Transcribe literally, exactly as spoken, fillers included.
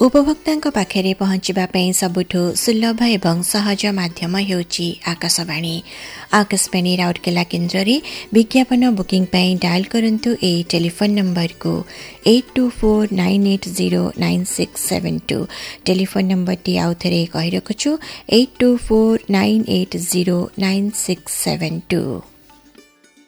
उपभोक्ताଙ୍କ पाखरे पहुँचिबा पई सबुठु सुलभ एवं सहज माध्यम हेउची आकाशवाणी। आकाशवाणी राउरकेला केन्द्र रे विज्ञापन बुकिंग पई डायल करंतु ए टेलीफोन नंबर को eight to four nine eight zero nine six seven to. Telephone number T आउ थरे कहि रखछु eight to four nine eight zero nine six seven to.